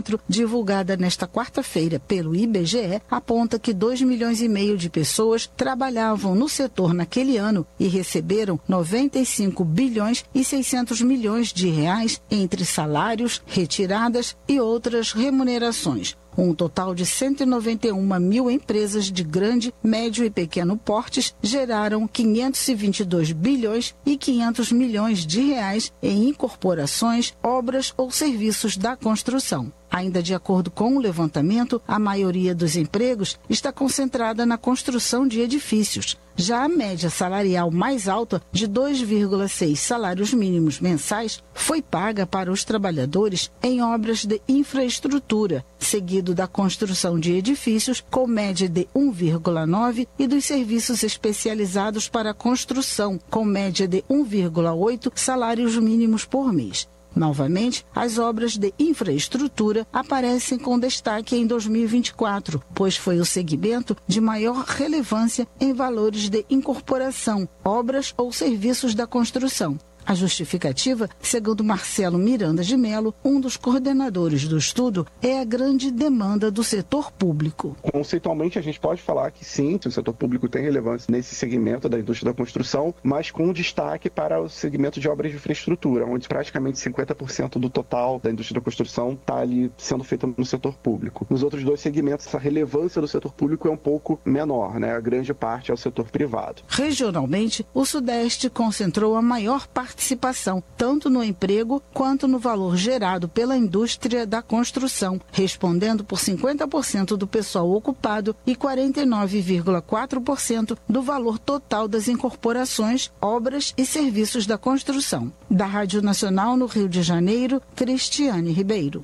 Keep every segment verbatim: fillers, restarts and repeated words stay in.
quatro, divulgada nesta quarta-feira pelo I B G E, aponta que dois milhões e meio de pessoas trabalhavam no setor naquele ano e receberam noventa e cinco bilhões e seiscentos milhões de reais entre salários, retiradas e outras remunerações. Um total de cento e noventa e uma mil empresas de grande, médio e pequeno portes geraram quinhentos e vinte e dois bilhões e quinhentos milhões de reais em incorporações, obras ou serviços da construção. Ainda de acordo com o levantamento, a maioria dos empregos está concentrada na construção de edifícios. Já a média salarial mais alta, de dois vírgula seis salários mínimos mensais, foi paga para os trabalhadores em obras de infraestrutura, seguido da construção de edifícios, com média de um vírgula nove, e dos serviços especializados para a construção, com média de um vírgula oito salários mínimos por mês. Novamente, as obras de infraestrutura aparecem com destaque em dois mil e vinte e quatro, pois foi o segmento de maior relevância em valores de incorporação, obras ou serviços da construção. A justificativa, segundo Marcelo Miranda de Mello, um dos coordenadores do estudo, é a grande demanda do setor público. Conceitualmente, a gente pode falar que sim, o setor público tem relevância nesse segmento da indústria da construção, mas com destaque para o segmento de obras de infraestrutura, onde praticamente cinquenta por cento do total da indústria da construção está ali sendo feita no setor público. Nos outros dois segmentos, essa relevância do setor público é um pouco menor, né? A grande parte é o setor privado. Regionalmente, o Sudeste concentrou a maior parte participação, tanto no emprego quanto no valor gerado pela indústria da construção, respondendo por cinquenta por cento do pessoal ocupado e quarenta e nove vírgula quatro por cento do valor total das incorporações, obras e serviços da construção. Da Rádio Nacional no Rio de Janeiro, Cristiane Ribeiro.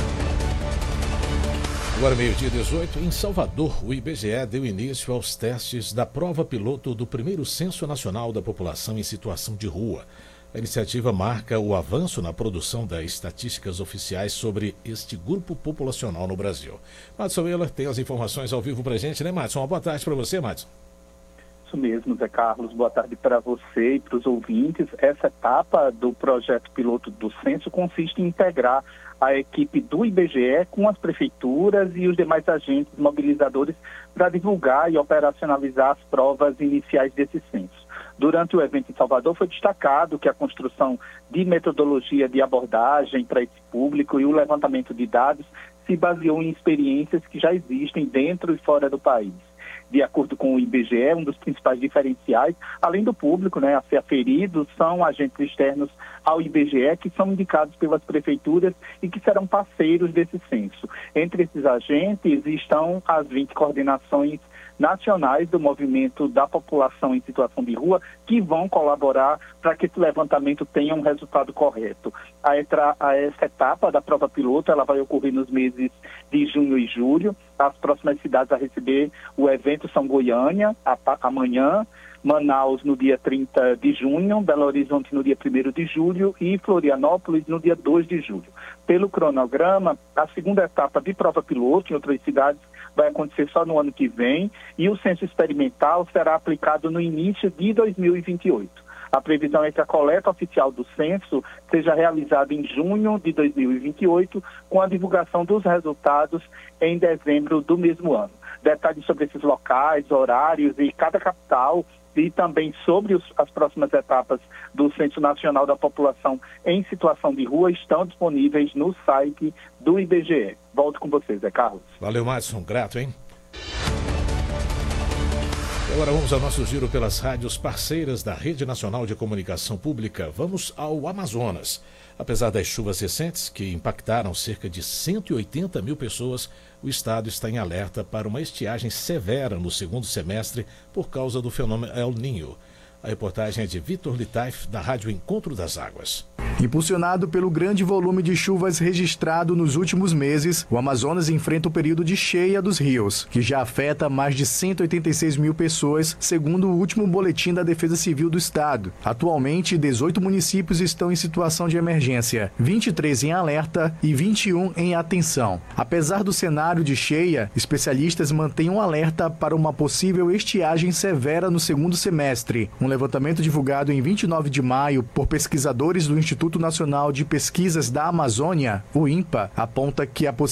Agora meio-dia e dezoito, em Salvador, o I B G E deu início aos testes da prova piloto do primeiro Censo Nacional da População em Situação de Rua. A iniciativa marca o avanço na produção das estatísticas oficiais sobre este grupo populacional no Brasil. Madson Euler tem as informações ao vivo para a gente, né, Madson? Uma boa tarde para você, Madson. Isso mesmo, Zé Carlos. Boa tarde para você e para os ouvintes. Essa etapa do projeto piloto do censo consiste em integrar a equipe do I B G E com as prefeituras e os demais agentes mobilizadores para divulgar e operacionalizar as provas iniciais desse censo. Durante o evento em Salvador, foi destacado que a construção de metodologia de abordagem para esse público e o levantamento de dados se baseou em experiências que já existem dentro e fora do país. De acordo com o I B G E, um dos principais diferenciais, além do público, né, a ser aferido, são agentes externos ao I B G E que são indicados pelas prefeituras e que serão parceiros desse censo. Entre esses agentes estão as vinte coordenações nacionais do movimento da população em situação de rua que vão colaborar para que esse levantamento tenha um resultado correto. A, etra, a essa etapa da prova piloto ela vai ocorrer nos meses de junho e julho. As próximas cidades a receber o evento são Goiânia, a, amanhã, Manaus no dia trinta de junho, Belo Horizonte no dia primeiro de julho e Florianópolis no dia dois de julho. Pelo cronograma, a segunda etapa de prova piloto em outras cidades vai acontecer só no ano que vem e o censo experimental será aplicado no início de dois mil e vinte e oito. A previsão é que a coleta oficial do censo seja realizada em junho de dois mil e vinte e oito, com a divulgação dos resultados em dezembro do mesmo ano. Detalhes sobre esses locais, horários e cada capital e também sobre os, as próximas etapas do Censo Nacional da População em Situação de Rua estão disponíveis no site do I B G E. Volto com vocês, Zé Carlos. Valeu, Madson. Grato, hein? Agora vamos ao nosso giro pelas rádios parceiras da Rede Nacional de Comunicação Pública. Vamos ao Amazonas. Apesar das chuvas recentes, que impactaram cerca de cento e oitenta mil pessoas, o estado está em alerta para uma estiagem severa no segundo semestre por causa do fenômeno El Niño. A reportagem é de Vitor Litaif, da Rádio Encontro das Águas. Impulsionado pelo grande volume de chuvas registrado nos últimos meses, o Amazonas enfrenta o período de cheia dos rios, que já afeta mais de cento e oitenta e seis mil pessoas, segundo o último boletim da Defesa Civil do Estado. Atualmente, dezoito municípios estão em situação de emergência, vinte e três em alerta e vinte e um em atenção. Apesar do cenário de cheia, especialistas mantêm um alerta para uma possível estiagem severa no segundo semestre. Um levantamento divulgado em vinte e nove de maio por pesquisadores do Instituto Nacional de Pesquisas da Amazônia, o INPA, aponta que a